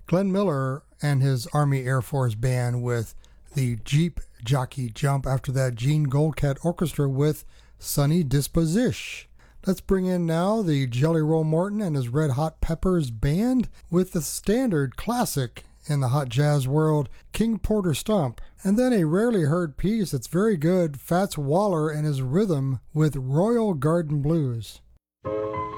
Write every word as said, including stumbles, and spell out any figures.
Glenn Miller and his Army Air Force Band with the Jeep Jockey Jump. After that, Gene Goldcat Orchestra with Sunny Disposish. Let's bring in now the Jelly Roll Morton and his Red Hot Peppers Band with the standard classic in the hot jazz world, King Porter Stomp. And then a rarely heard piece that's very good, Fats Waller and his Rhythm with Royal Garden Blues.